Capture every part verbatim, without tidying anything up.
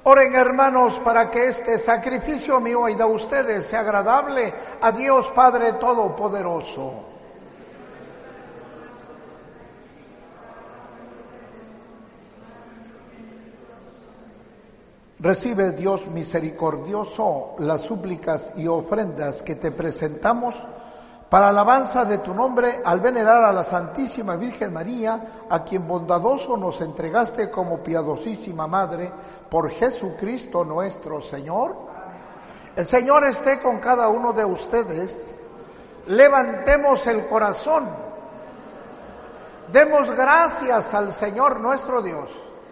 Oren, hermanos, para que este sacrificio mío y de ustedes sea agradable a Dios Padre Todopoderoso. Recibe, Dios misericordioso, las súplicas y ofrendas que te presentamos para alabanza de tu nombre, al venerar a la Santísima Virgen María, a quien bondadoso nos entregaste como piadosísima Madre, por Jesucristo nuestro Señor. El Señor esté con cada uno de ustedes. Levantemos el corazón. Demos gracias al Señor nuestro Dios.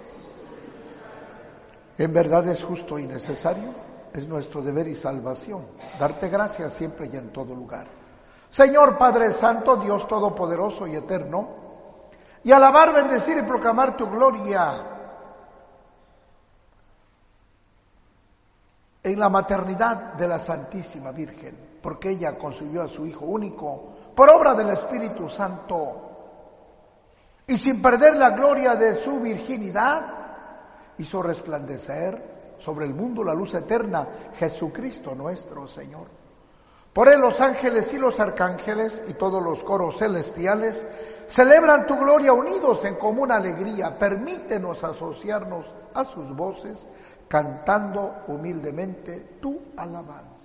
En verdad es justo y necesario, es nuestro deber y salvación, darte gracias siempre y en todo lugar. Señor Padre Santo, Dios Todopoderoso y Eterno, y alabar, bendecir y proclamar tu gloria en la maternidad de la Santísima Virgen, porque ella concibió a su Hijo único por obra del Espíritu Santo, y sin perder la gloria de su virginidad, hizo resplandecer sobre el mundo la luz eterna, Jesucristo nuestro Señor. Por él los ángeles y los arcángeles y todos los coros celestiales celebran tu gloria unidos en común alegría. Permítenos asociarnos a sus voces, cantando humildemente tu alabanza.